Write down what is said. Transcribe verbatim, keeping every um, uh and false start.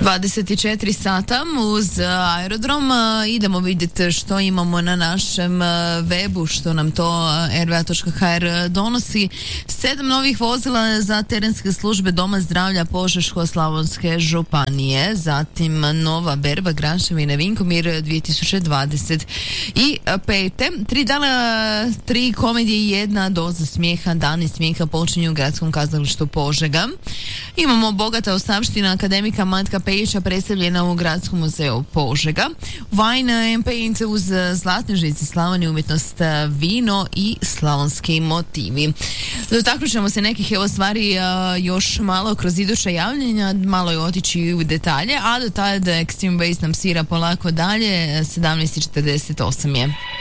dvadeset četiri sata uz aerodrom. Idemo vidjeti što imamo na našem webu, što nam to er ve a točka ha er donosi. Sedam novih vozila za terenske službe Doma zdravlja Požeško-slavonske županije, zatim nova berba Granševine Vinkomir dvije tisuće dvadeset pet. Tri dana, tri komedije i jedna doza smijeha, dani smijeha počinju u Gradskom kazalištu Požega. Imamo bogata ostavština akademika Matka Pejića predstavljena u Gradskom muzeju Požega. Wine and Paint uz zlatne žice Slavonije, umjetnost, vino i slavonski motivi. Dotaknut ćemo se nekih evo stvari a, još malo kroz iduća javljenja, malo je otići u detalje, a do tada Extreme Bass nam svira polako dalje. Sedamnaest i četrdeset osam je.